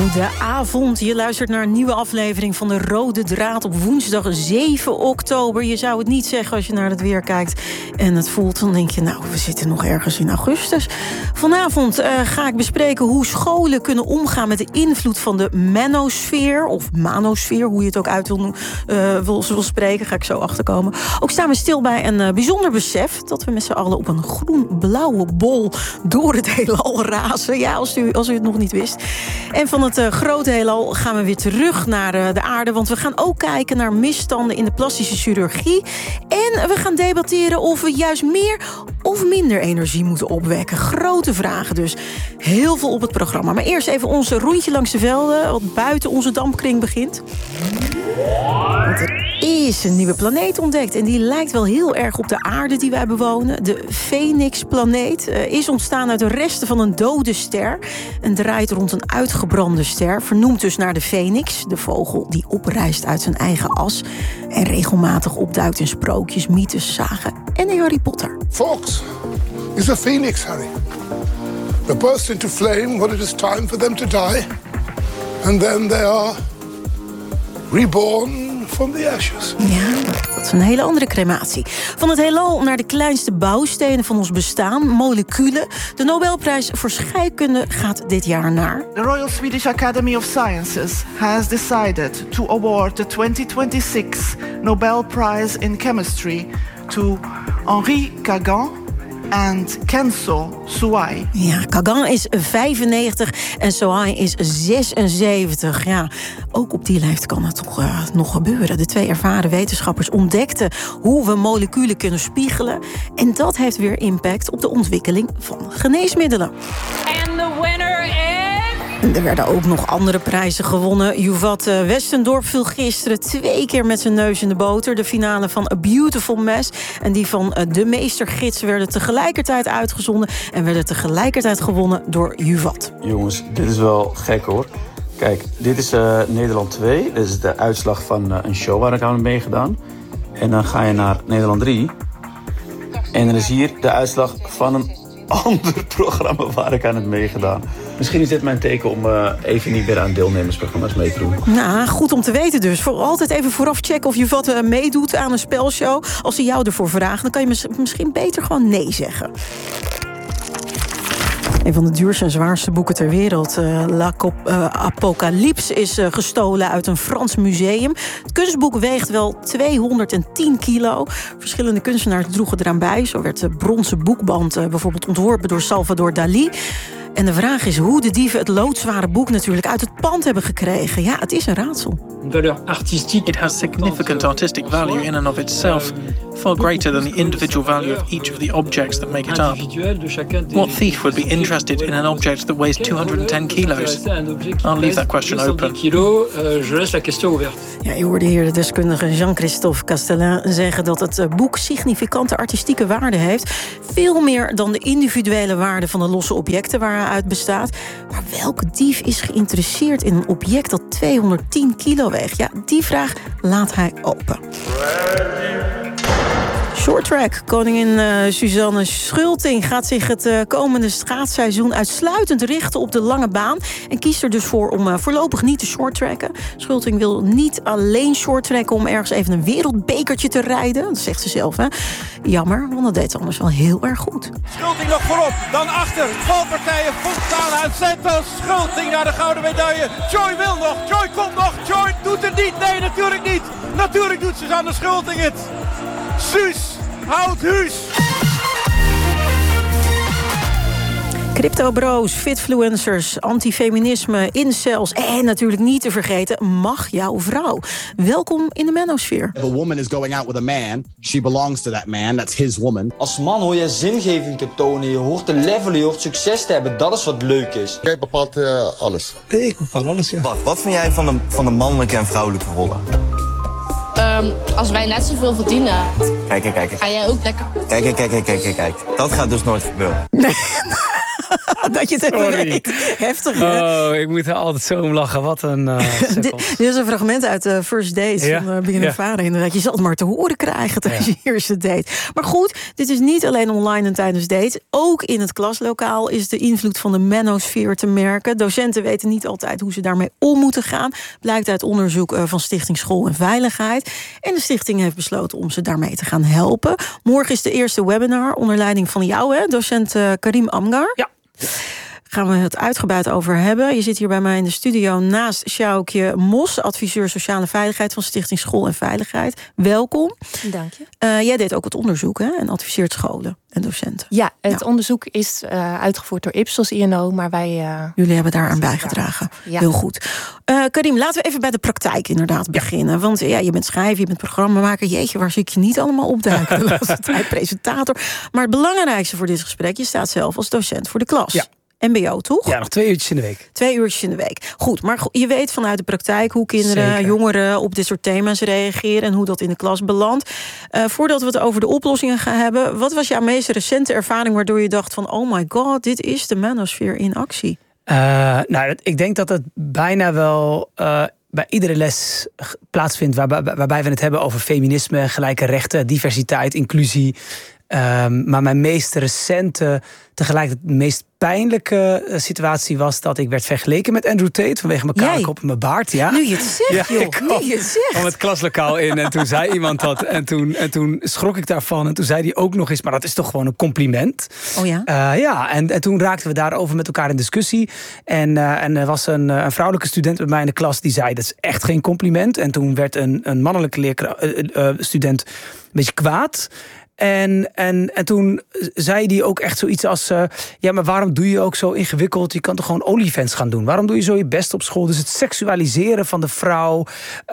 Goedenavond, je luistert naar een nieuwe aflevering van de Rode Draad op woensdag 7 oktober. Je zou het niet zeggen als je naar het weer kijkt en het voelt. Dan denk je, nou, we zitten nog ergens in augustus. Vanavond ga ik bespreken hoe scholen kunnen omgaan met de invloed van de manosfeer, of manosfeer, hoe je het ook uit wil spreken, ga ik zo achterkomen. Ook staan we stil bij een bijzonder besef dat we met z'n allen op een groen-blauwe bol door het heelal razen. Ja, als u het nog niet wist. En van het grote heelal gaan we weer terug naar de aarde, want we gaan ook kijken naar misstanden in de plastische chirurgie. En we gaan debatteren of we juist meer of minder energie moeten opwekken. Grote vragen dus. Heel veel op het programma. Maar eerst even ons rondje langs de velden, wat buiten onze dampkring begint. Want er is een nieuwe planeet ontdekt en die lijkt wel heel erg op de aarde die wij bewonen. De Phoenix-planeet is ontstaan uit de resten van een dode ster en draait rond een uitgebrande ster, vernoemd dus naar de Phoenix, de vogel die oprijst uit zijn eigen as en regelmatig opduikt in sprookjes, mythes, sagen en in Harry Potter. Fox is a phoenix, Harry. They burst into flame when it is time for them to die, and then they are reborn from the ashes. Ja, dat is een hele andere crematie. Van het heelal naar de kleinste bouwstenen van ons bestaan, moleculen. De Nobelprijs voor scheikunde gaat dit jaar naar... The Royal Swedish Academy of Sciences has decided to award the 2026 Nobel Prize in Chemistry to Henri Kagan en Kenzo Suai. Ja, Kagan is 95 en Suai is 76. Ja, ook op die leeftijd kan het toch nog gebeuren. De twee ervaren wetenschappers ontdekten hoe we moleculen kunnen spiegelen. En dat heeft weer impact op de ontwikkeling van geneesmiddelen. And the winner is... Er werden ook nog andere prijzen gewonnen. Juvat Westendorp viel gisteren 2 keer met zijn neus in de boter. De finale van A Beautiful Mess en die van De Meestergids werden tegelijkertijd uitgezonden en werden tegelijkertijd gewonnen door Juvat. Jongens, dit is wel gek hoor. Kijk, dit is Nederland 2. Dit is de uitslag van een show waar ik aan heb meegedaan. En dan ga je naar Nederland 3. En dan is hier de uitslag van een ander programma waar ik aan heb meegedaan. Misschien is dit mijn teken om even niet meer aan deelnemersprogramma's mee te doen. Nou, goed om te weten dus. Voor altijd even vooraf checken of je wat meedoet aan een spelshow. Als ze jou ervoor vragen, dan kan je misschien beter gewoon nee zeggen. Een van de duurste en zwaarste boeken ter wereld, Apocalypse, is gestolen uit een Frans museum. Het kunstboek weegt wel 210 kilo. Verschillende kunstenaars droegen eraan bij. Zo werd de bronzen boekband bijvoorbeeld ontworpen door Salvador Dalí. En de vraag is hoe de dieven het loodzware boek natuurlijk uit het pand hebben gekregen. Ja, het is een raadsel. It has significant artistic value in and of itself, far greater than the individual value of each of the objects that make it up. What thief would be interested in an object that weighs 210 kilos? I'll leave that question open. Ja, je hoorde hier de deskundige Jean-Christophe Castellin zeggen dat het boek significante artistieke waarde heeft. Veel meer dan de individuele waarde van de losse objecten waar hij uit bestaat. Maar welke dief is geïnteresseerd in een object dat 210 kilo weegt? Ja, die vraag laat hij open. Shorttrack. Koningin Suzanne Schulting gaat zich het komende schaatsseizoen uitsluitend richten op de lange baan. En kiest er dus voor om voorlopig niet te shorttracken. Schulting wil niet alleen shorttracken om ergens even een wereldbekertje te rijden. Dat zegt ze zelf, hè. Jammer, want dat deed ze anders wel heel erg goed. Schulting nog voorop, dan achter. Valpartijen, Fontana uit Santos. Schulting naar de gouden medaille. Joy wil nog, Joy komt nog. Joy doet het niet, nee, natuurlijk niet. Natuurlijk doet Suzanne Schulting het. Suus, houd huis. Crypto-bro's, fitfluencers, antifeminisme, incels en natuurlijk niet te vergeten, mag jouw vrouw. Welkom in de manosfeer. If a woman is going out with a man, she belongs to that man, that's his woman. Als man hoor je zingeving te tonen, je hoort te levelen, je hoort succes te hebben, dat is wat leuk is. Jij bepaalt alles. Ik bepaal alles, ja. Wat vind jij van de mannelijke en vrouwelijke rollen? Als wij net zoveel verdienen, Kijk. ga jij ook lekker. Kijk. Dat gaat dus nooit gebeuren. Dat je het even weet. Heftig, hè? Oh, ik moet er altijd zo om lachen. Wat een Dit is een fragment uit de First Date van BNNVARA. Inderdaad, je zal het maar te horen krijgen tijdens je eerste date. Maar goed, dit is niet alleen online en tijdens dates. Ook in het klaslokaal is de invloed van de manosfeer te merken. Docenten weten niet altijd hoe ze daarmee om moeten gaan. Blijkt uit onderzoek van Stichting School en Veiligheid. En de stichting heeft besloten om ze daarmee te gaan helpen. Morgen is de eerste webinar onder leiding van jou, hè, docent Karim Amgar. Ja. Gaan we het uitgebreid over hebben. Je zit hier bij mij in de studio naast Sjoukje Mos, adviseur sociale veiligheid van Stichting School en Veiligheid. Welkom. Dank je. Jij deed ook het onderzoek, hè, en adviseert scholen en docenten. Ja, het onderzoek is uitgevoerd door Ipsos INO, maar wij... Jullie hebben daaraan bijgedragen. Ja. Heel goed. Karim, laten we even bij de praktijk inderdaad beginnen. Want je bent schrijver, je bent programmamaker. Jeetje, waar zie ik je niet allemaal opduiken? De laatste tijd presentator. Maar het belangrijkste voor dit gesprek, je staat zelf als docent voor de klas. Ja. MBO, toch? Ja, nog 2 uurtjes in de week. 2 uurtjes in de week. Goed, maar je weet vanuit de praktijk hoe kinderen, jongeren op dit soort thema's reageren en hoe dat in de klas belandt. Voordat we het over de oplossingen gaan hebben, wat was jouw meest recente ervaring waardoor je dacht van, oh my god, dit is de manosfeer in actie? Ik denk dat het bijna wel bij iedere les plaatsvindt waarbij we het hebben over feminisme, gelijke rechten, diversiteit, inclusie. Maar mijn meest recente, tegelijkertijd de meest pijnlijke situatie was dat ik werd vergeleken met Andrew Tate vanwege mijn kale kop en mijn baard. Ja. Nu je het zegt, joh. Nu je het zegt. Kwam het klaslokaal in en toen zei iemand dat. En toen schrok ik daarvan. En toen zei hij ook nog eens, maar dat is toch gewoon een compliment. Oh ja? En toen raakten we daarover met elkaar in discussie. En er was een vrouwelijke student bij mij in de klas die zei, dat is echt geen compliment. En toen werd een mannelijke student een beetje kwaad. En toen zei hij ook echt zoiets als, maar waarom doe je ook zo ingewikkeld? Je kan toch gewoon OnlyFans gaan doen? Waarom doe je zo je best op school? Dus het seksualiseren van de vrouw,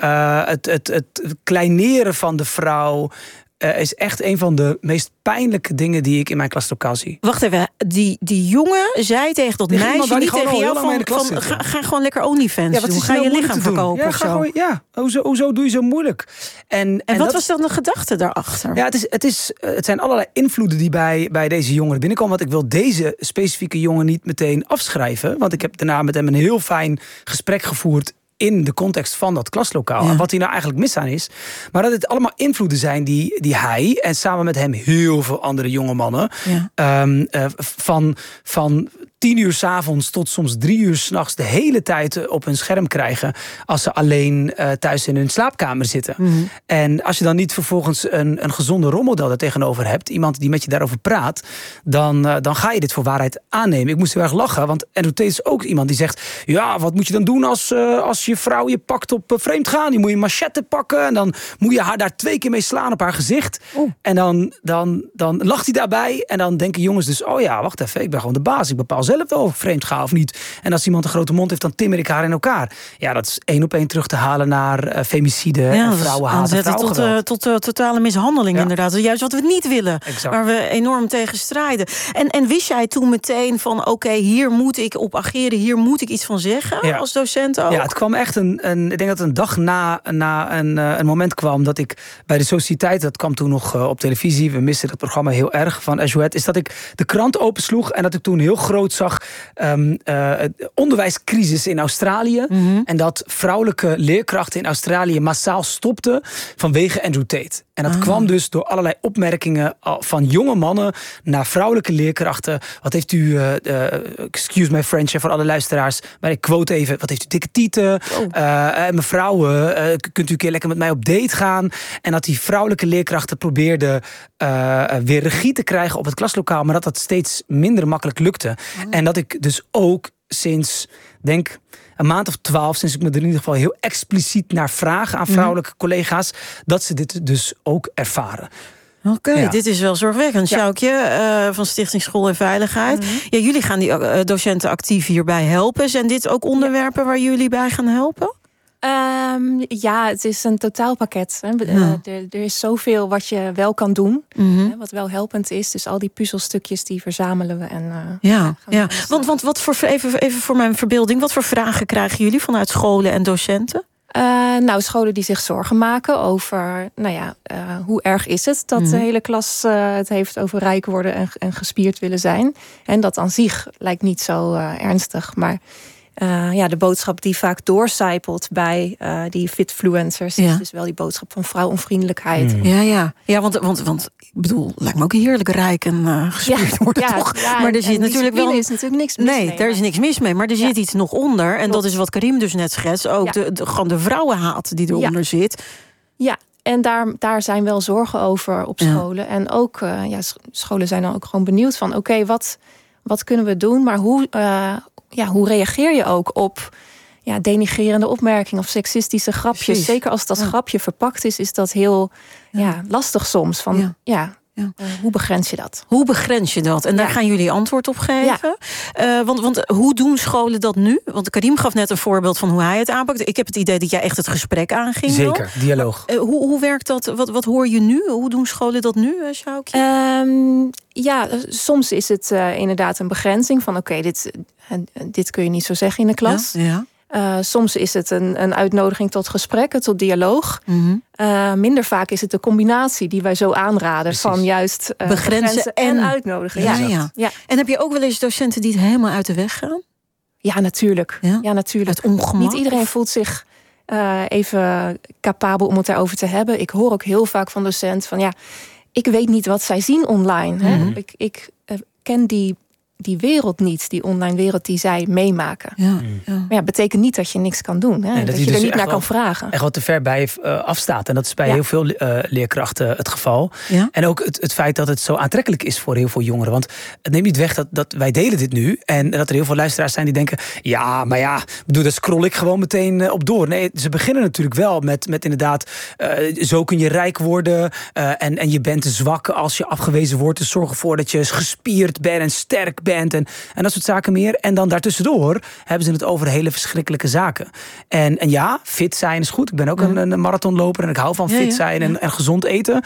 het kleineren van de vrouw is echt een van de meest pijnlijke dingen die ik in mijn klaslokaal zie. Wacht even, die jongen zei tegen dat meisje, niet tegen jou, van ga gewoon lekker OnlyFans doen. Ga je lichaam verkopen of zo. Hoezo doe je zo moeilijk? En wat was dan de gedachte daarachter? Ja, het zijn allerlei invloeden die bij deze jongeren binnenkomen. Want ik wil deze specifieke jongen niet meteen afschrijven. Want ik heb daarna met hem een heel fijn gesprek gevoerd in de context van dat klaslokaal. En wat hier nou eigenlijk mis aan is. Maar dat het allemaal invloeden zijn die hij en samen met hem heel veel andere jonge mannen van 10 uur 's avonds tot soms 3 uur 's nachts de hele tijd op hun scherm krijgen als ze alleen thuis in hun slaapkamer zitten. Mm-hmm. En als je dan niet vervolgens een gezonde rolmodel daar tegenover hebt, iemand die met je daarover praat, dan ga je dit voor waarheid aannemen. Ik moest heel erg lachen, want Andrew Tate is ook iemand die zegt, ja, wat moet je dan doen als je vrouw je pakt op vreemd gaan? Die moet je machette pakken en dan moet je haar daar 2 keer mee slaan op haar gezicht. En dan lacht hij daarbij en dan denken jongens dus, oh ja, wacht even, ik ben gewoon de baas, ik bepaal zelf wel of vreemd ga of niet. En als iemand een grote mond heeft, dan timmer ik haar in elkaar. Ja, dat is 1 op 1 terug te halen naar femicide en vrouwenhaat en vrouwengeweld. Tot totale mishandeling inderdaad. Juist wat we niet willen. Exact. Waar we enorm tegen strijden. En wist jij toen meteen van, oké, hier moet ik op ageren, hier moet ik iets van zeggen als docent ook? Ja, het kwam echt ik denk dat een dag na een moment kwam dat ik bij de Sociëteit, dat kwam toen nog op televisie, we misten dat programma heel erg van Ajoet, is dat ik de krant opensloeg en dat ik toen heel groot zag onderwijscrisis in Australië. Mm-hmm. En dat vrouwelijke leerkrachten in Australië massaal stopten vanwege Andrew Tate. En dat kwam dus door allerlei opmerkingen van jonge mannen naar vrouwelijke leerkrachten. Wat heeft u, excuse my French voor alle luisteraars, maar ik quote even, wat heeft u dikke tieten? Mevrouw, kunt u een keer lekker met mij op date gaan? En dat die vrouwelijke leerkrachten probeerden weer regie te krijgen op het klaslokaal, maar dat steeds minder makkelijk lukte. En dat ik dus ook sinds, denk een maand of 12, sinds ik me er in ieder geval heel expliciet naar vraag aan vrouwelijke collega's, dat ze dit dus ook ervaren. Oké, dit is wel zorgwekkend. Sjoukje, van Stichting School en Veiligheid. Mm-hmm. Ja, jullie gaan die docenten actief hierbij helpen. Zijn dit ook onderwerpen waar jullie bij gaan helpen? Ja, het is een totaalpakket. Er is zoveel wat je wel kan doen, wat wel helpend is. Dus al die puzzelstukjes die verzamelen we. Want wat voor, even voor mijn verbeelding, wat voor vragen krijgen jullie vanuit scholen en docenten? Scholen die zich zorgen maken over, hoe erg is het dat de hele klas het heeft over rijk worden en gespierd willen zijn. En dat aan zich lijkt niet zo ernstig, maar de boodschap die vaak doorcijpelt bij die fitfluencers is dus wel die boodschap van vrouwonvriendelijkheid. Ja, want ik bedoel, lijkt me ook heerlijk rijk en gespierd worden, toch? Maar er zit natuurlijk wel is natuurlijk niks mis mee. Nee, daar is niks mis mee, maar er zit iets nog onder. En dat is wat Karim dus net schetst, ook gewoon de vrouwenhaat die eronder zit. Ja. En daar zijn wel zorgen over op scholen. En ook, scholen zijn dan ook gewoon benieuwd van, oké, wat kunnen we doen? Maar hoe reageer je ook op denigrerende opmerkingen of seksistische grapjes? Precies. Zeker als dat grapje verpakt is dat heel lastig soms. Van, hoe begrens je dat? Hoe begrens je dat? En daar gaan jullie antwoord op geven. Ja. Want hoe doen scholen dat nu? Want Karim gaf net een voorbeeld van hoe hij het aanpakt. Ik heb het idee dat jij echt het gesprek aanging. Zeker, dialoog. Hoe werkt dat? Wat hoor je nu? Hoe doen scholen dat nu, Sjoukje? Soms is het inderdaad een begrenzing van dit kun je niet zo zeggen in de klas. Ja. Soms is het een uitnodiging tot gesprekken, tot dialoog. Minder vaak is het de combinatie die wij zo aanraden. Precies. Van juist begrenzen en uitnodigen. Ja. En heb je ook wel eens docenten die het helemaal uit de weg gaan? Ja, natuurlijk. Ja, natuurlijk. Het ongemak? Niet iedereen voelt zich even capabel om het daarover te hebben. Ik hoor ook heel vaak van docenten van ik weet niet wat zij zien online. Hè? Ik ken die wereld niet, die online wereld die zij meemaken. Maar betekent niet dat je niks kan doen. Hè? Dat je er dus niet naar kan vragen. Echt wat te ver bij afstaat. En dat is bij heel veel leerkrachten het geval. Ja. En ook het feit dat het zo aantrekkelijk is voor heel veel jongeren. Want het neemt niet weg dat wij delen dit nu. En dat er heel veel luisteraars zijn die denken, daar scroll ik gewoon meteen op door. Nee, ze beginnen natuurlijk wel met inderdaad, zo kun je rijk worden. En je bent te zwak als je afgewezen wordt. Dus zorg ervoor dat je gespierd bent en sterk bent. En dat soort zaken meer. En dan daartussendoor hebben ze het over hele verschrikkelijke zaken. En fit zijn is goed. Ik ben ook een marathonloper en ik hou van fit zijn en gezond eten.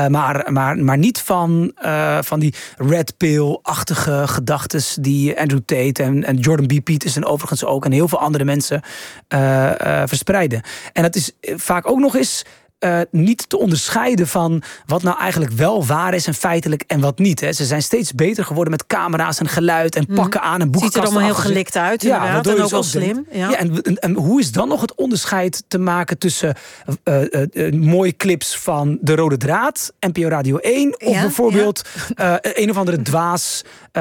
Maar niet van die red pill-achtige gedachtes die Andrew Tate en Jordan B. Peterson overigens ook en heel veel andere mensen verspreiden. En dat is vaak ook nog eens niet te onderscheiden van wat nou eigenlijk wel waar is en feitelijk en wat niet. Hè. Ze zijn steeds beter geworden met camera's en geluid en pakken aan en boekenkasten. Ziet er allemaal heel gelikt uit, inderdaad. En ook wel slim. En hoe is dan nog het onderscheid te maken tussen mooie clips van De Rode Draad, NPO Radio 1, of bijvoorbeeld een of andere dwaas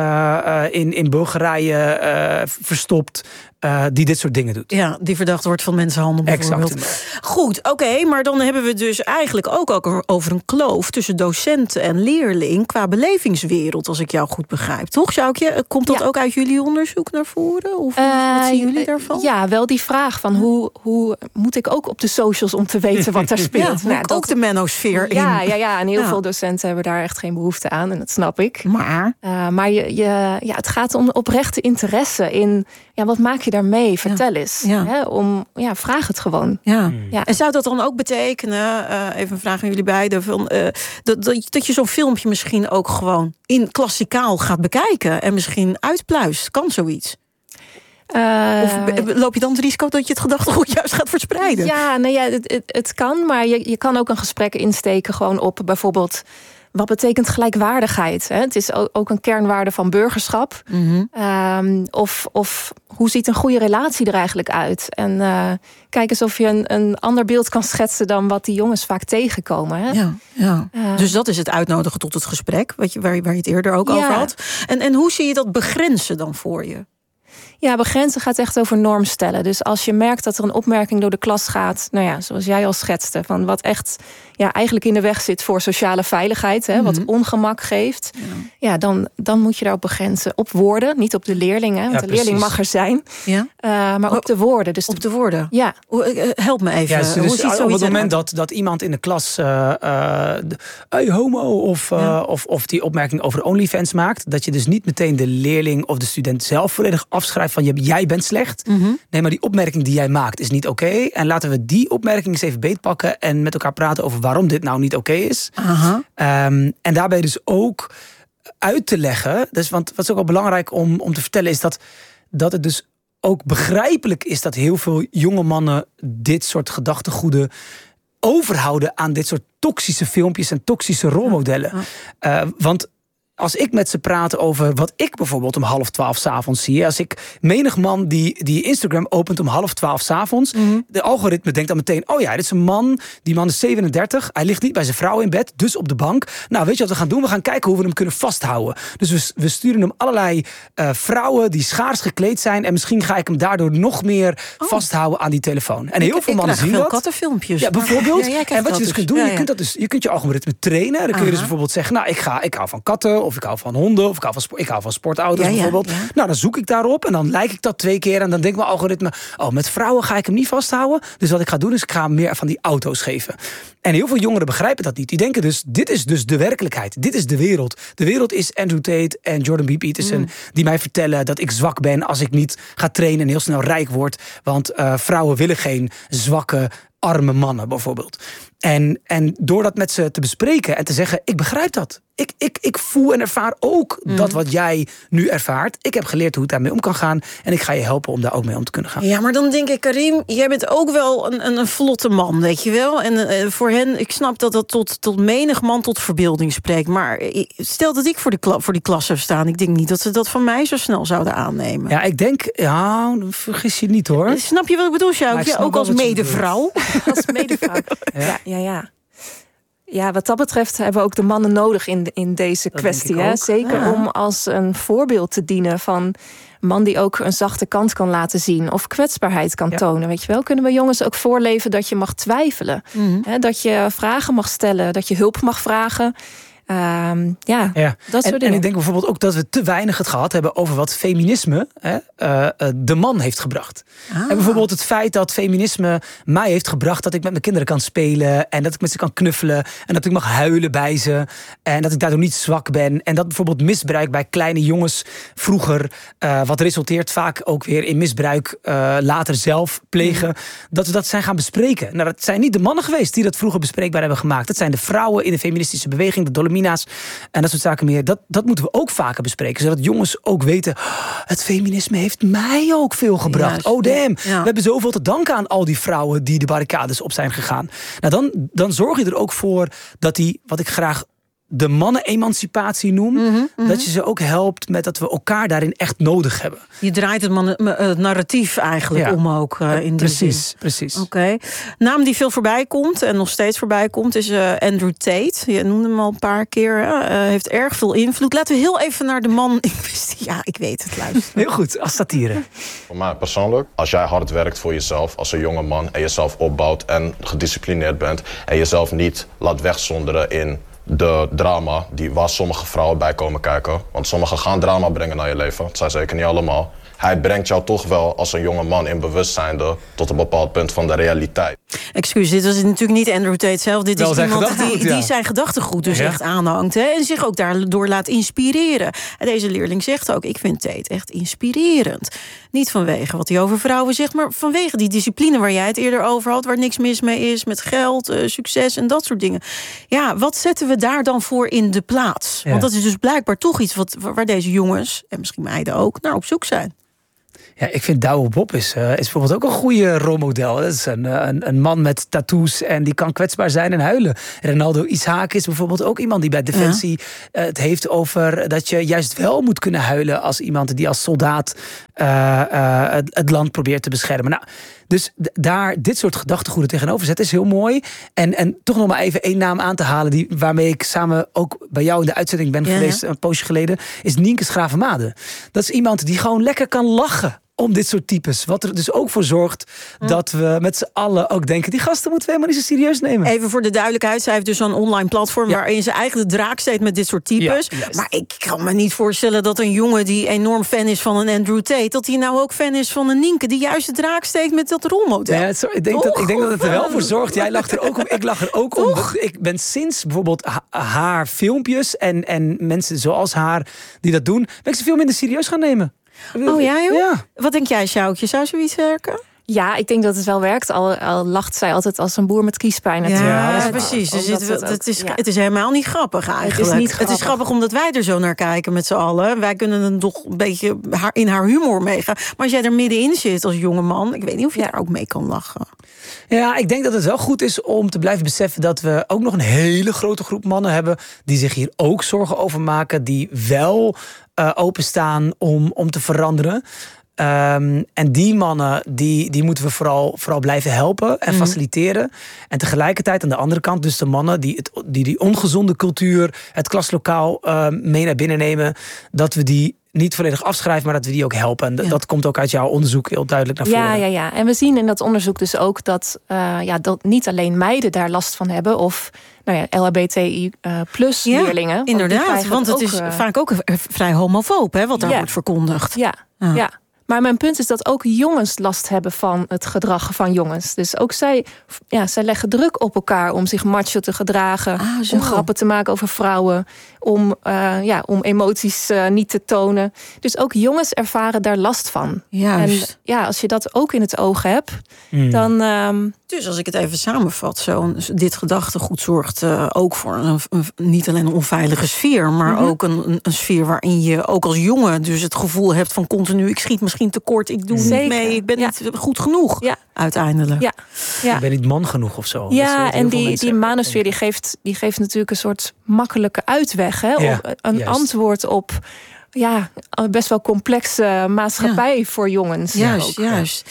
in Bulgarije verstopt, die dit soort dingen doet. Ja, die verdacht wordt van mensenhandel bijvoorbeeld. Exact. Goed, oké, maar dan hebben we dus eigenlijk ook over een kloof tussen docent en leerling qua belevingswereld, als ik jou goed begrijp. Toch, Sjoukje? Komt dat ook uit jullie onderzoek naar voren? Of wat zien jullie daarvan? Ja, wel die vraag van hoe moet ik ook op de socials om te weten wat daar speelt? Ook de menosfeer in. Ja, en heel veel docenten hebben daar echt geen behoefte aan en dat snap ik. Maar het gaat om oprechte interesse in wat maak je daarmee? Vertel eens. Hè? Vraag het gewoon. Ja. En zou dat dan ook betekenen, even een vraag aan jullie beiden, dat je zo'n filmpje misschien ook gewoon in klassikaal gaat bekijken en misschien uitpluist? Kan zoiets? Of loop je dan het risico dat je het gedachtegoed juist gaat verspreiden? Ja, het kan, maar je kan ook een gesprek insteken gewoon op bijvoorbeeld, wat betekent gelijkwaardigheid? Hè? Het is ook een kernwaarde van burgerschap. Of hoe ziet een goede relatie er eigenlijk uit? En kijk eens of je een ander beeld kan schetsen dan wat die jongens vaak tegenkomen. Hè? Dus dat is het uitnodigen tot het gesprek, waar je het eerder ook over had. En hoe zie je dat begrenzen dan voor je? Ja, begrenzen gaat echt over norm stellen. Dus als je merkt dat er een opmerking door de klas gaat, zoals jij al schetste, van wat echt eigenlijk in de weg zit voor sociale veiligheid, hè, wat ongemak geeft, dan moet je daarop begrenzen. Op woorden, niet op de leerling, hè, want de leerling mag er zijn, maar op de woorden. Dus op de woorden? Ja. Help me even. Ja, dus op het moment dat iemand in de klas hey, homo of die opmerking over OnlyFans maakt, dat je dus niet meteen de leerling of de student zelf volledig afschrijft van jij bent slecht. Nee, maar die opmerking die jij maakt is niet oké. En laten we die opmerking eens even beetpakken en met elkaar praten over waarom dit nou niet oké is. En daarbij dus ook uit te leggen. Dus, want wat is ook wel belangrijk om te vertellen is dat het dus ook begrijpelijk is dat heel veel jonge mannen dit soort gedachtegoeden overhouden aan dit soort toxische filmpjes en toxische rolmodellen. Want als ik met ze praat over wat ik bijvoorbeeld om 11:30 s'avonds zie. Als ik menig man die Instagram opent om 11:30 s'avonds. De algoritme denkt dan meteen, oh ja, dit is een man. Die man is 37. Hij ligt niet bij zijn vrouw in bed, dus op de bank. Nou, weet je wat we gaan doen? We gaan kijken hoe we hem kunnen vasthouden. Dus we sturen hem allerlei vrouwen die schaars gekleed zijn. En misschien ga ik hem daardoor nog meer vasthouden aan die telefoon. En heel veel mannen zien dat. Kattenfilmpjes. Ja, bijvoorbeeld. En wat je dus kunt doen, je kunt je algoritme trainen. Dan kun je dus bijvoorbeeld zeggen, nou, ik hou van katten. Of ik hou van honden, of ik hou van sportauto's bijvoorbeeld. Ja. Nou, dan zoek ik daarop en dan like ik dat 2 keer. En dan denkt mijn algoritme, met vrouwen ga ik hem niet vasthouden. Dus wat ik ga doen is, ik ga hem meer van die auto's geven. En heel veel jongeren begrijpen dat niet. Die denken dus, dit is dus de werkelijkheid. Dit is de wereld. De wereld is Andrew Tate en Jordan B. Peterson die mij vertellen dat ik zwak ben als ik niet ga trainen en heel snel rijk word. Want vrouwen willen geen zwakke, arme mannen bijvoorbeeld. En door dat met ze te bespreken en te zeggen, ik begrijp dat. Ik voel en ervaar ook dat wat jij nu ervaart. Ik heb geleerd hoe ik daarmee om kan gaan. En ik ga je helpen om daar ook mee om te kunnen gaan. Ja, maar dan denk ik, Karim, jij bent ook wel een vlotte man, weet je wel. En voor hen, ik snap dat tot menig man tot verbeelding spreekt. Maar stel dat ik voor die klas zou staan. Ik denk niet dat ze dat van mij zo snel zouden aannemen. Ja, ik denk, vergis je niet hoor. Snap je wat ik bedoel, Sjoukje? Ook als medevrouw. Als medevrouw. Ja. Ja, wat dat betreft hebben we ook de mannen nodig in deze kwestie. Hè? Zeker om als een voorbeeld te dienen van een man die ook een zachte kant kan laten zien of kwetsbaarheid kan tonen. Weet je wel, kunnen we jongens ook voorleven dat je mag twijfelen. Hè? Dat je vragen mag stellen, dat je hulp mag vragen. Dat soort dingen. En ik denk bijvoorbeeld ook dat we te weinig het gehad hebben over wat feminisme de man heeft gebracht. En bijvoorbeeld het feit dat feminisme mij heeft gebracht dat ik met mijn kinderen kan spelen en dat ik met ze kan knuffelen en dat ik mag huilen bij ze en dat ik daardoor niet zwak ben. En dat bijvoorbeeld misbruik bij kleine jongens vroeger, wat resulteert vaak ook weer in misbruik later zelf plegen, dat we dat zijn gaan bespreken. Nou, dat zijn niet de mannen geweest die dat vroeger bespreekbaar hebben gemaakt. Dat zijn de vrouwen in de feministische beweging, de Dolomina's en dat soort zaken meer. Dat moeten we ook vaker bespreken, zodat jongens ook weten, het feminisme heeft mij ook veel gebracht. Juist. Oh damn, we hebben zoveel te danken aan al die vrouwen die de barricades op zijn gegaan. Nou, dan zorg je er ook voor dat die, wat ik graag de mannen-emancipatie noem, dat je ze ook helpt met dat we elkaar daarin echt nodig hebben. Je draait het narratief eigenlijk om ook in die zin. Precies. Oké. Naam die veel voorbij komt en nog steeds voorbij komt is Andrew Tate. Je noemde hem al een paar keer. Heeft erg veel invloed. Laten we heel even naar de man in kwestie. Ja, ik weet het, luister. Heel goed, als satire. Voor mij persoonlijk, als jij hard werkt voor jezelf als een jonge man en jezelf opbouwt en gedisciplineerd bent en jezelf niet laat wegzonderen in de drama waar sommige vrouwen bij komen kijken. Want sommigen gaan drama brengen naar je leven. Dat zijn zeker niet allemaal. Hij brengt jou toch wel als een jonge man in bewustzijnde tot een bepaald punt van de realiteit. Excuus, dit was natuurlijk niet Andrew Tate zelf. Dit is iemand die zijn gedachtegoed dus echt aanhangt. Hè, en zich ook daardoor laat inspireren. En deze leerling zegt ook, ik vind Tate echt inspirerend. Niet vanwege wat hij over vrouwen zegt, maar vanwege die discipline waar jij het eerder over had, waar niks mis mee is, met geld, succes en dat soort dingen. Ja, wat zetten we daar dan voor in de plaats? Ja. Want dat is dus blijkbaar toch iets waar deze jongens, en misschien meiden ook, naar op zoek zijn. Ja, ik vind Douwe Bob is bijvoorbeeld ook een goede rolmodel. Dat is een man met tattoos en die kan kwetsbaar zijn en huilen. Ronaldo Ishaak is bijvoorbeeld ook iemand die bij Defensie het heeft over dat je juist wel moet kunnen huilen als iemand die als soldaat het land probeert te beschermen. Nou, dus daar dit soort gedachtegoeden tegenover zetten is heel mooi. En toch nog maar even één naam aan te halen waarmee ik samen ook bij jou in de uitzending ben geweest een poosje geleden, is Nienke Schravemade. Dat is iemand die gewoon lekker kan lachen om dit soort types. Wat er dus ook voor zorgt dat we met z'n allen ook denken, die gasten moeten we helemaal niet zo serieus nemen. Even voor de duidelijkheid, zij heeft dus zo'n online platform waarin ze eigenlijk de draak steekt met dit soort types. Ja, maar ik kan me niet voorstellen dat een jongen die enorm fan is van een Andrew Tate, dat hij nou ook fan is van een Nienke die juist de draak steekt met dat rolmodel. Ja, ik denk dat het er wel voor zorgt. Jij lacht er ook om, ik lach er ook om. Ik ben sinds bijvoorbeeld haar filmpjes en mensen zoals haar die dat doen, ben ik ze veel minder serieus gaan nemen. Oh ja, joh? Ja. Wat denk jij, Sjoukje? Zou zoiets werken? Ja, ik denk dat het wel werkt. Al lacht zij altijd als een boer met kiespijn natuurlijk. Ja, precies. Dus het is helemaal niet grappig eigenlijk. Het is grappig omdat wij er zo naar kijken met z'n allen. Wij kunnen dan toch een beetje in haar humor meegaan. Maar als jij er middenin zit als jonge man, ik weet niet of je daar ook mee kan lachen. Ja, ik denk dat het wel goed is om te blijven beseffen dat we ook nog een hele grote groep mannen hebben die zich hier ook zorgen over maken, die wel openstaan om te veranderen. En die mannen, die moeten we vooral blijven helpen en faciliteren. En tegelijkertijd aan de andere kant, dus de mannen die ongezonde cultuur, het klaslokaal mee naar binnen nemen, dat we die niet volledig afschrijven, maar dat we die ook helpen. En dat komt ook uit jouw onderzoek heel duidelijk naar voren. Ja. En we zien in dat onderzoek dus ook dat niet alleen meiden daar last van hebben, of LHBTI plus leerlingen. Inderdaad, want het is vaak ook vrij homofoob, hè, wat daar wordt verkondigd. Ja. Maar mijn punt is dat ook jongens last hebben van het gedrag van jongens. Dus ook zij leggen druk op elkaar om zich macho te gedragen. Om grappen te maken over vrouwen. Om emoties niet te tonen. Dus ook jongens ervaren daar last van. Juist. En als je dat ook in het oog hebt, dan... Dus als ik het even samenvat, dit gedachtegoed zorgt ook voor niet alleen een onveilige sfeer, maar ook een sfeer waarin je ook als jongen dus het gevoel hebt van continu, ik schiet misschien tekort, ik doe niet mee, ik ben niet goed genoeg uiteindelijk. Ik ben niet man genoeg of zo. Ja, en die manosfeer die geeft natuurlijk een soort makkelijke uitweg. Hè? Een antwoord op best wel complexe maatschappij voor jongens. Juist.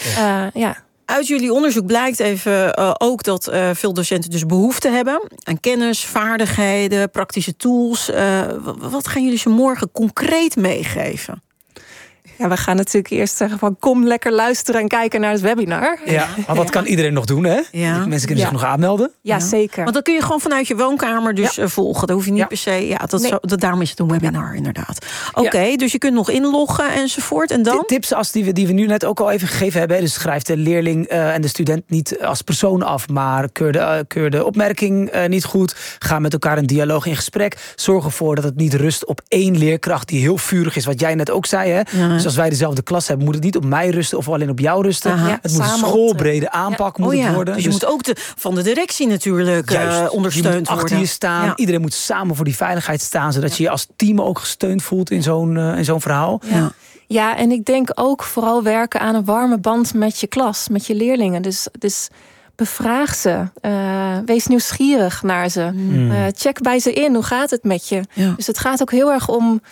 Uit jullie onderzoek blijkt even ook dat veel docenten dus behoefte hebben aan kennis, vaardigheden, praktische tools. Wat gaan jullie ze morgen concreet meegeven? Ja, we gaan natuurlijk eerst zeggen van kom lekker luisteren en kijken naar het webinar. Ja, want dat kan iedereen nog doen, hè? Ja. Mensen kunnen zich nog aanmelden. Ja, zeker. Want dat kun je gewoon vanuit je woonkamer dus volgen. Dat hoef je niet per se. Daarom is het een webinar, inderdaad. Oké, dus je kunt nog inloggen enzovoort. En dan? Tips als die we nu net ook al even gegeven hebben. Dus schrijf de leerling en de student niet als persoon af, maar keur de opmerking niet goed. Ga met elkaar een dialoog in gesprek. Zorg ervoor dat het niet rust op één leerkracht die heel vurig is, wat jij net ook zei, hè? Ja. Dus als wij dezelfde klas hebben, moet het niet op mij rusten of alleen op jou rusten. Het moet een schoolbrede aanpak worden. Dus je moet ook van de directie natuurlijk ondersteund worden. Achter je staan. Ja. Iedereen moet samen voor die veiligheid staan, zodat je je als team ook gesteund voelt in zo'n verhaal. Ja, en ik denk ook vooral werken aan een warme band met je klas, met je leerlingen. Dus bevraag ze. Wees nieuwsgierig naar ze. Check bij ze in. Hoe gaat het met je? Ja. Dus het gaat ook heel erg om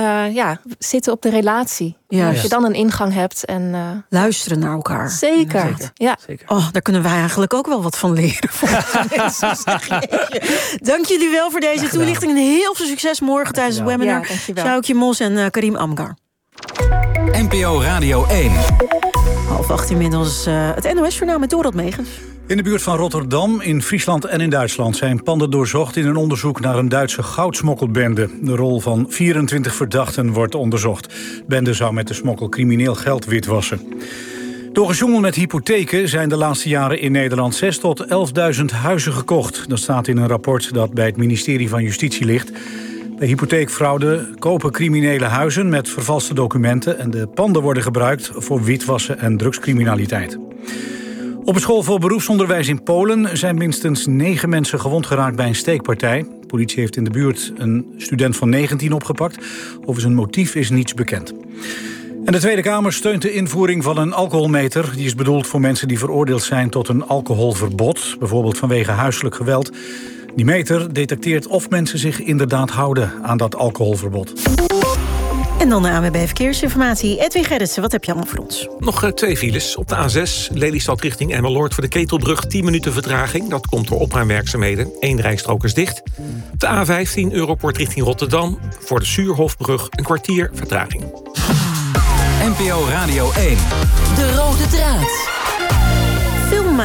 zitten op de relatie. Als je dan een ingang hebt. En luisteren naar elkaar. Zeker. Ja. Oh, daar kunnen wij eigenlijk ook wel wat van leren. Dank jullie wel voor deze toelichting. En heel veel succes morgen tijdens het webinar. Sjoukje Mos en Karim Amgar. NPO Radio 1. 7:30 inmiddels het NOS-journaal met Dorot Megens. In de buurt van Rotterdam, in Friesland en in Duitsland zijn panden doorzocht in een onderzoek naar een Duitse goudsmokkelbende. De rol van 24 verdachten wordt onderzocht. De bende zou met de smokkel crimineel geld witwassen. Door gesjoemel met hypotheken zijn de laatste jaren in Nederland 6.000 tot 11.000 huizen gekocht. Dat staat in een rapport dat bij het ministerie van Justitie ligt. Bij hypotheekfraude kopen criminele huizen met vervalste documenten en de panden worden gebruikt voor witwassen en drugscriminaliteit. Op een school voor beroepsonderwijs in Polen zijn minstens 9 mensen gewond geraakt bij een steekpartij. De politie heeft in de buurt een student van 19 opgepakt. Over zijn motief is niets bekend. En de Tweede Kamer steunt de invoering van een alcoholmeter. Die is bedoeld voor mensen die veroordeeld zijn tot een alcoholverbod. Bijvoorbeeld vanwege huiselijk geweld. Die meter detecteert of mensen zich inderdaad houden aan dat alcoholverbod. En dan de ANWB Verkeersinformatie. Edwin Gerritsen, wat heb je allemaal voor ons? Nog 2 files. Op de A6, Lelystad richting Emmeloord voor de Ketelbrug. 10 minuten vertraging. Dat komt door opruimwerkzaamheden. 1 rijstrook is dicht. Op de A15, Europoort richting Rotterdam. Voor de Suurhofbrug een kwartier vertraging. NPO Radio 1. De rode draad. Filmmaker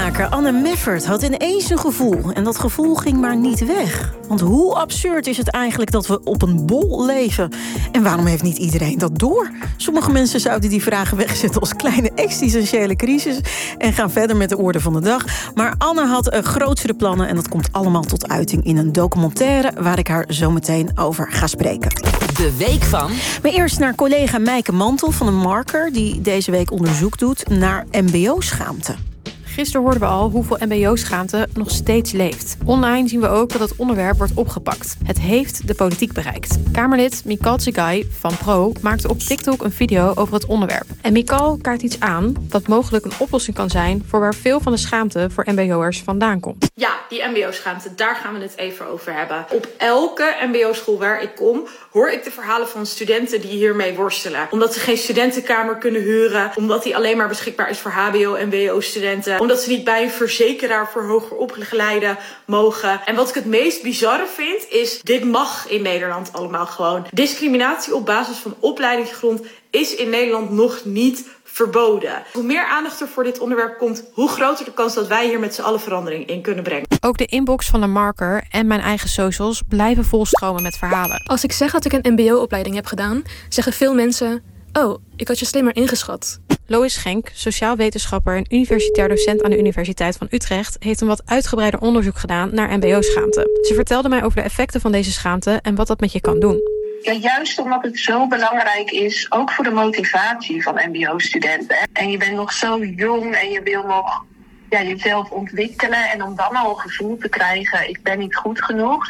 Theatermaker Anne Meffert had ineens een gevoel. En dat gevoel ging maar niet weg. Want hoe absurd is het eigenlijk dat we op een bol leven? En waarom heeft niet iedereen dat door? Sommige mensen zouden die vragen wegzetten als kleine existentiële crisis en gaan verder met de orde van de dag. Maar Anne had grootste plannen en dat komt allemaal tot uiting in een documentaire waar ik haar zo meteen over ga spreken. De week van... Maar eerst naar collega Meike Mantel van de Marker, die deze week onderzoek doet naar mbo-schaamte. Gisteren hoorden we al hoeveel mbo-schaamte nog steeds leeft. Online zien we ook dat het onderwerp wordt opgepakt. Het heeft de politiek bereikt. Kamerlid Mikal Tsigay van Pro maakte op TikTok een video over het onderwerp. En Mikal kaart iets aan dat mogelijk een oplossing kan zijn voor waar veel van de schaamte voor mbo'ers vandaan komt. Ja, die mbo-schaamte, daar gaan we het even over hebben. Op elke mbo-school waar ik kom, hoor ik de verhalen van studenten die hiermee worstelen. Omdat ze geen studentenkamer kunnen huren, omdat die alleen maar beschikbaar is voor hbo- en wo-studenten, omdat ze niet bij een verzekeraar voor hoger opgeleiden mogen. En wat ik het meest bizarre vind, is dit mag in Nederland allemaal gewoon. Discriminatie op basis van opleidingsgrond is in Nederland nog niet verboden. Hoe meer aandacht er voor dit onderwerp komt, hoe groter de kans dat wij hier met z'n allen verandering in kunnen brengen. Ook de inbox van de Marker en mijn eigen socials blijven volstromen met verhalen. Als ik zeg dat ik een mbo-opleiding heb gedaan, zeggen veel mensen: oh, ik had je slimmer ingeschat. Lois Schenk, sociaal wetenschapper en universitair docent aan de Universiteit van Utrecht, heeft een wat uitgebreider onderzoek gedaan naar mbo-schaamte. Ze vertelde mij over de effecten van deze schaamte en wat dat met je kan doen. Ja, juist omdat het zo belangrijk is, ook voor de motivatie van mbo-studenten. En je bent nog zo jong en je wil nog jezelf ontwikkelen. En om dan al een gevoel te krijgen, ik ben niet goed genoeg.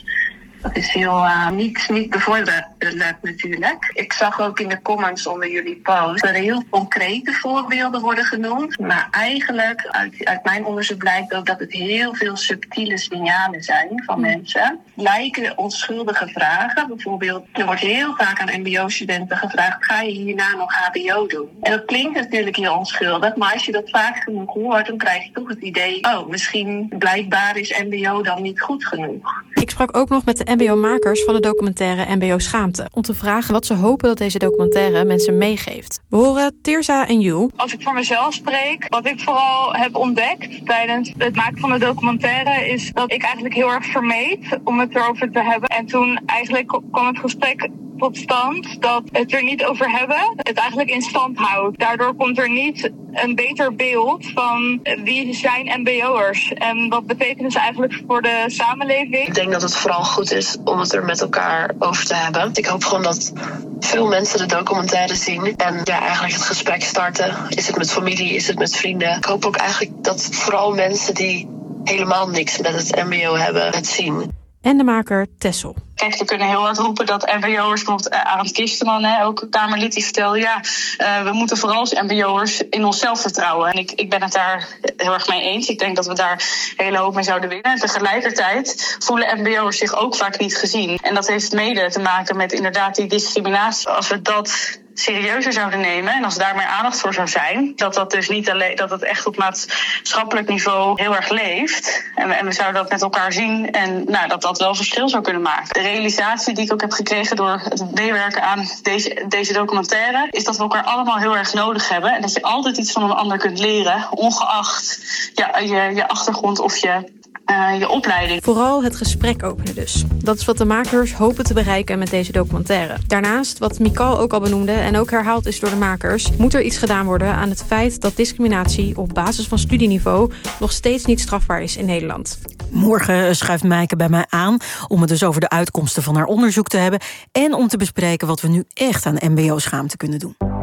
Dat is heel niet bevorderlijk natuurlijk. Ik zag ook in de comments onder jullie post dat er heel concrete voorbeelden worden genoemd. Maar eigenlijk, uit mijn onderzoek blijkt ook dat het heel veel subtiele signalen zijn van mensen. Lijken onschuldige vragen. Bijvoorbeeld, er wordt heel vaak aan mbo-studenten gevraagd: ga je hierna nog hbo doen? En dat klinkt natuurlijk heel onschuldig, maar als je dat vaak genoeg hoort, dan krijg je toch het idee: oh, misschien blijkbaar is mbo dan niet goed genoeg. Ik sprak ook nog met de mbo-makers van de documentaire Mbo-schaamte, om te vragen wat ze hopen dat deze documentaire mensen meegeeft. We horen Tirza en Yu. Als ik voor mezelf spreek, wat ik vooral heb ontdekt tijdens het maken van de documentaire, is dat ik eigenlijk heel erg vermeed om het erover te hebben. En toen eigenlijk kwam het gesprek tot stand dat het er niet over hebben het eigenlijk in stand houdt. Daardoor komt er niet een beter beeld van wie zijn mbo'ers en wat betekenen ze eigenlijk voor de samenleving. Ik denk dat het vooral goed is om het er met elkaar over te hebben. Ik hoop gewoon dat veel mensen de documentaire zien en eigenlijk het gesprek starten. Is het met familie, is het met vrienden? Ik hoop ook eigenlijk dat vooral mensen die helemaal niks met het mbo hebben, het zien. En de maker Tessel. Kijk, we kunnen heel hard roepen dat mbo'ers, bijvoorbeeld Arend Kisterman, ook Kamerlid, die vertelde, we moeten vooral als mbo'ers in onszelf vertrouwen. En ik ben het daar heel erg mee eens. Ik denk dat we daar een hele hoop mee zouden winnen. En tegelijkertijd voelen mbo'ers zich ook vaak niet gezien. En dat heeft mede te maken met inderdaad die discriminatie. Als we dat serieuzer zouden nemen en als daar meer aandacht voor zou zijn, dat dus niet alleen, dat het echt op maatschappelijk niveau heel erg leeft en we zouden dat met elkaar zien en dat wel verschil zou kunnen maken. De realisatie die ik ook heb gekregen door het meewerken aan deze documentaire is dat we elkaar allemaal heel erg nodig hebben en dat je altijd iets van een ander kunt leren, ongeacht je achtergrond of je opleiding. Vooral het gesprek openen dus. Dat is wat de makers hopen te bereiken met deze documentaire. Daarnaast, wat Mikal ook al benoemde en ook herhaald is door de makers, moet er iets gedaan worden aan het feit dat discriminatie op basis van studieniveau nog steeds niet strafbaar is in Nederland. Morgen schuift Meike bij mij aan om het dus over de uitkomsten van haar onderzoek te hebben en om te bespreken wat we nu echt aan mbo-schaamte kunnen doen.